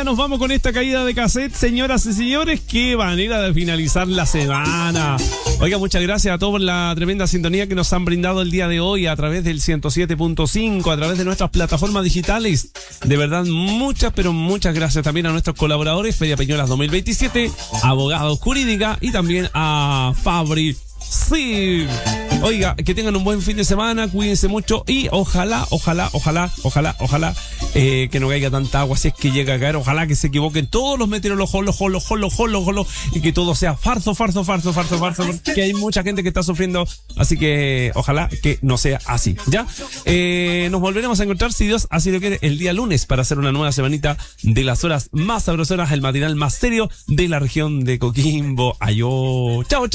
ya nos vamos con esta caída de cassette, señoras y señores. Qué manera de finalizar la semana. Oiga, muchas gracias a todos por la tremenda sintonía que nos han brindado el día de hoy a través del 107.5, a través de nuestras plataformas digitales. De verdad, muchas, pero muchas gracias también a nuestros colaboradores, Feria Peñuelas 2027, Abogados Jurídica y también a Fabri. Sí. Oiga, que tengan un buen fin de semana, cuídense mucho y ojalá que no caiga tanta agua si es que llega a caer. Ojalá que se equivoquen todos los meteorólogos y que todo sea farso, porque hay mucha gente que está sufriendo, así que ojalá que no sea así, ¿ya? Nos volveremos a encontrar, si Dios así lo quiere, el día lunes para hacer una nueva semanita de las horas más sabrosas, el matinal más serio de la región de Coquimbo. Chao.